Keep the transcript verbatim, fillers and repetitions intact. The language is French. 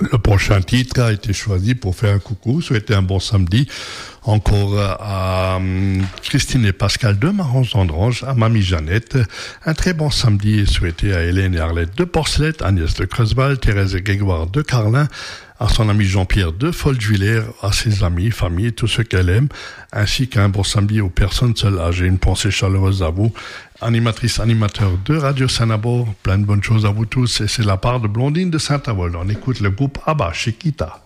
Le prochain titre a été choisi pour faire un coucou, souhaiter un bon samedi encore à Christine et Pascal de Marans-Andrange, à Mamie Jeannette. Un très bon samedi est souhaité à Hélène et Arlette de Porcelette, Agnès de Creusval, Thérèse et Grégoire de Carlin, à son ami Jean-Pierre de Folgevillers, à ses amis, famille et tous ceux qu'elle aime, ainsi qu'un bon samedi aux personnes seules âgées. Une pensée chaleureuse à vous, animatrice, animateur de Radio Saint-Nabor. Plein de bonnes choses à vous tous, et c'est la part de Blondine de Saint-Avold. On écoute le groupe Abba, Chiquita.